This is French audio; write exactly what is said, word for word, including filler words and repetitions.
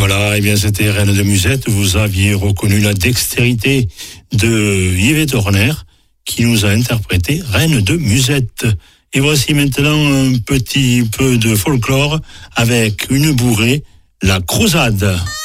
Voilà, et bien c'était Reine de Musette. Vous aviez reconnu la dextérité de Yvette Horner qui nous a interprété Reine de Musette. Et voici maintenant un petit peu de folklore avec une bourrée, la Crousade.